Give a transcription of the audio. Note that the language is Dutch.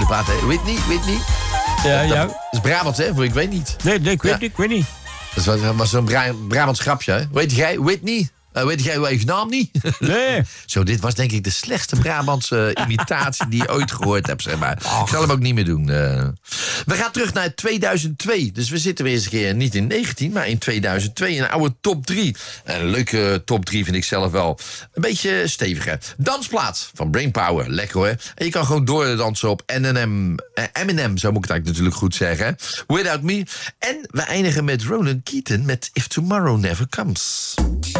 plaat, hè? Whitney. Dat is Brabant, hè? Ik weet niet. Nee, ik weet niet. Dat was zo'n Brabants grapje, hè? Weet jij, Whitney? Weet jij je naam niet? Nee. Zo, dit was denk ik de slechtste Brabantse imitatie die je ooit gehoord hebt, zeg maar. Ik zal hem ook niet meer doen. We gaan terug naar 2002. Dus we zitten weer eens een keer niet in 19, maar in 2002. Een oude top 3. Een leuke top 3 vind ik zelf wel. Een beetje steviger. Dansplaat van Brainpower. Lekker hoor. En je kan gewoon doordansen op Eminem, zo moet ik het eigenlijk natuurlijk goed zeggen. Without Me. En we eindigen met Ronan Keaton met If Tomorrow Never Comes.